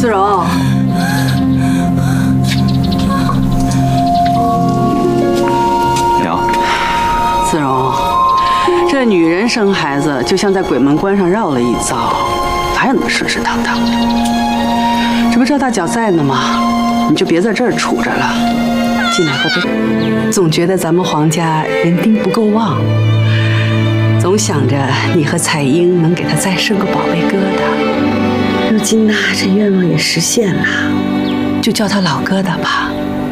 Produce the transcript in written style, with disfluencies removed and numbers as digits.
思柔， 娘， 思柔，这女人生孩子就像在鬼门关上绕了一遭，哪有那么顺顺当当的？这不赵大脚在呢吗？你就别在这儿杵着了，进来喝杯。总觉得咱们黄家人丁不够旺，总想着你和彩英能给他再生个宝贝疙瘩。如今呐，这愿望也实现了，就叫他老疙瘩吧。